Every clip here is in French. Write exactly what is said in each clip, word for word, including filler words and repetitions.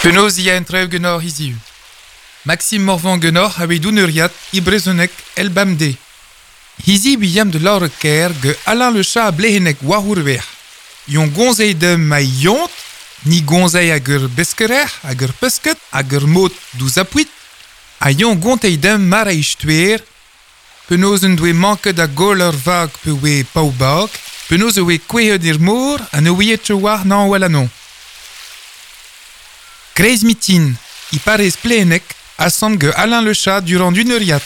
Penaos ia entrev genor iziu. Maxime Morvan genor avait dounuriat i brezonek el bamde. Hizi biam de laure ker ge Alain le chat a blehenek wahourver. Yon gonzei de ma yont, ni gonzei hag ur beskerer, hag ur pesket, hag ur mot douz apuit, a yon gontei dem mar a istuer, penaos un doe manket a gol ur vag pe oe pau bag, penaos oe kwehet ir mour, an oe et war nan wala non. Kreiz mitin, i parez plenek, assemble ge Alain le chat durant une heuriat.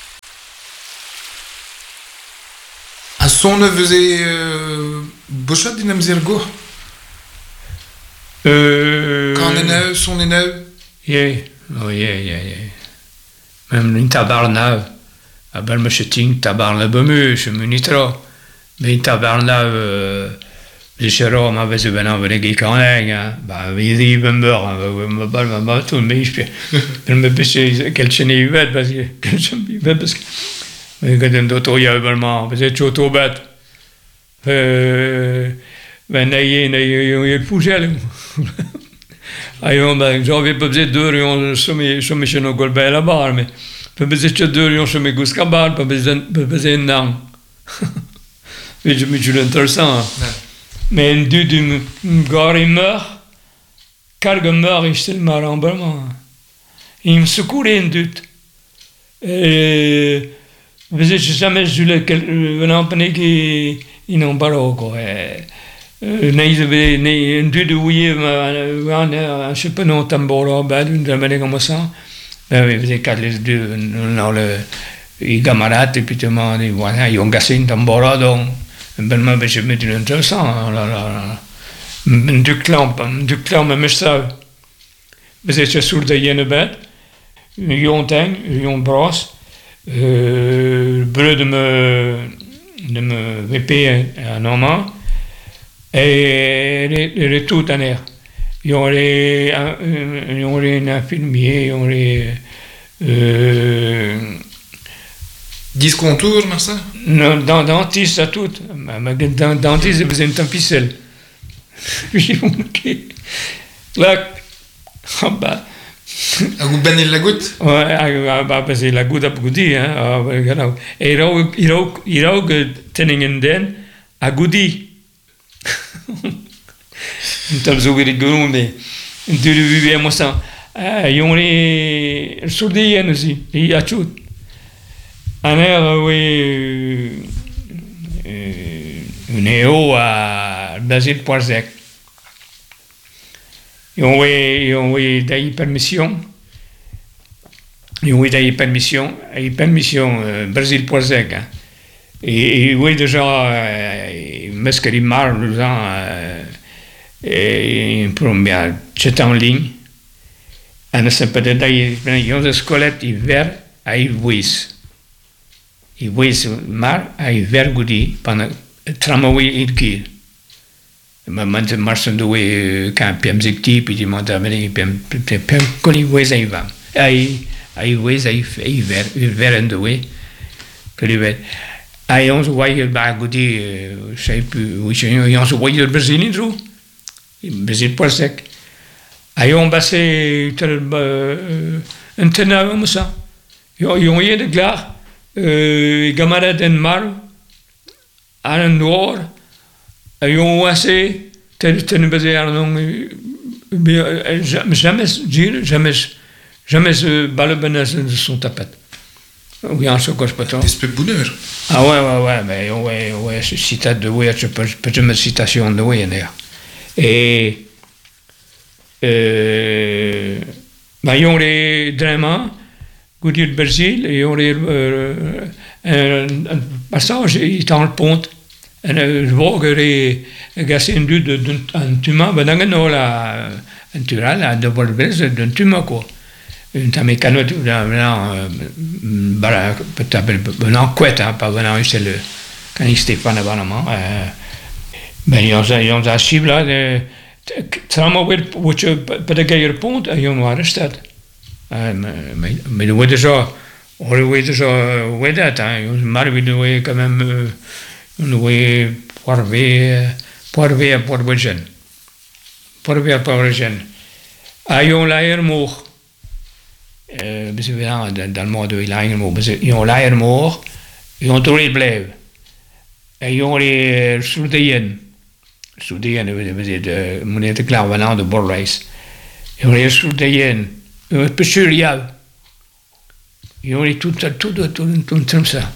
A son ne faisait euh, bochat din amzergo. Euh... Quand eneu, son eneu. Yeah, oh yeah, yeah, yeah. Même une tabarnave, a bel macheting tabarnave bemu, je me nitra. Mais une tabarnave, les chéros m'avaient dit ben on venait qui quand hein, bah ils y ben mort, me bal me bal tout mais je elle me pêcher quel chaîne il va parce que quel chaîne il va parce que mais quand un d'autre il y a vraiment parce que tout au bête. Euh ben naïe naïe il poussait là. Ayon ben j'avais pas besoin deux rions sommet sommet chez nos golbes la barre mais pas besoin de deux rions sommet gouscabal pas besoin pas besoin non. Mais je me dis l'intéressant. Mais un dieu du gars il meurt, car il meurt il se meurt en vraiment. Il me secourait un doute. Et je sais jamais je le venant panique il n'en parle quoi. Nei nei un dieu de oui un je sais pas non tambora bad une de manière comme ça. Mais vous avez quatre les deux dans le i camarades et puis tu m'as dit voilà ils ont gassé une tambora donc ben ma je me dis intéressant là là du clan du clan mais ça vous êtes sur de yenne bête yon tang yon brosse euh bleu de me de me V P un homme et les tout en air ils ont les ils ont les infirmiers ils ont les euh Discontour, mais ça? Non, dans dentiste, à tout. Dans dentiste, vous avez un tampicelle. Là, ah bah. A vous banner la goutte? Ouais, bah, parce que la goutte a goudi, hein. Et il a il a que teningen den a goudi. Un tel zougri gourou, mais de lui, moi ça. Ils ont les sourdien aussi, il y a tout. Un air, oui, une éo à Basile Poirsec. Ils ont eu des permissions. Ils ont eu des permissions, des permissions Basile Poirsec. Et oui, déjà, Mescali Mar, nous avons premier, c'est en ligne. On ne sait pas de d'ailleurs, ils ont des squelettes hiver à Yves. I wees mar a i vergudi pan tramawi il kir. Ma mante marsen do we kan pem zikti pi di manta meni pem pem koli wees ai va. Ai ai wees ai ai ver ver and we. Koli vet. Ai ons wai ba gudi sei pu we sei ons wai de Brazil in zo. In Brazil por sec. Ai on basse tel un tena comme ça. Yo yo y de clar. Euh, camarades en mar, à l'endroit, ils ont assez, tel tel basé à non, jamais dire, jamais, jamais se balabenas de son tapette. Oui, en ce cas, je peux pas. C'est peu bonheur. Ah ouais, ouais, ouais, mais ouais, ouais, c'est citat de ouais, je peux, peux te mettre citation de ouais, d'ailleurs. Et, euh, bah, ils ont les dramas. Goudi le Brésil, et on est un passage, il est dans le pont, et je vois que les gassés un du d'un tuma, ben dans le la un tural, à deux volets d'un tuma quoi. Une tamécano, venant, bah, peut-être venant couette, pas venant c'est le quand il Stéphane avant ben ils ont ils ont achieve là, ça m'a oublié, peut-être qu'il y a le pont, ils ont arrêté. Mais mais le déjà on le voit déjà ouais date hein on marre de ouais quand même on voit poirvé poirvé à poirvé jeune poirvé à poirvé jeune Ayon l'aïrmour. Euh, dans, dans le monde, l'aïrmour. Ils ont l'aïrmour, ils ont tous les blèves. Ils ont les soudayennes. Soudayennes, de monnaie de clairvanant de Borleis. Ils ont les soudayennes. Ils ont les péchuriales. Ils ont les tout, tout, tout, tout, tout comme ça.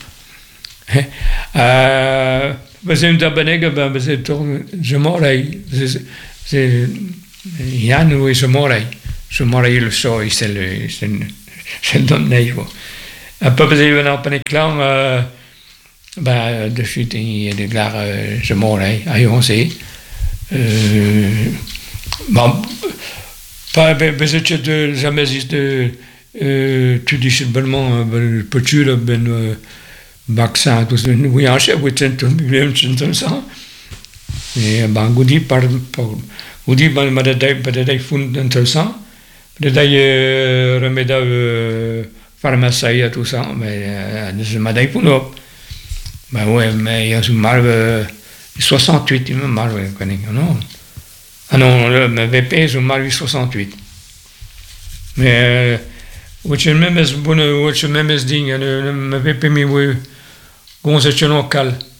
Euh, c'est une tabanègue, c'est je mourrai. C'est Yann ou je mourrai. Je mourrai le soi, c'est le c'est le donné. Après, vous avez un peu de clan, bah, de suite, il y a des glares, je mourrai, à Yonce. Bon, pas, peut-être de jamais de, tu dis simplement, peux-tu le ben, vaccin, tout ça, oui, en chef, oui, c'est tout, c'est ça. Et ben, goudi par, goudi, ben, ma détail, peut-être, fond intéressant, peut-être, remède pharmacie et tout ça, mais, je m'a dit pour nous. Ben, ouais, mais il y a une marque, soixante-huit, il me marque, non? Ah non, le V P, je marque soixante-huit. Mais, où je même, où je même, je dis, le V P, mais oui, gonzestion locale.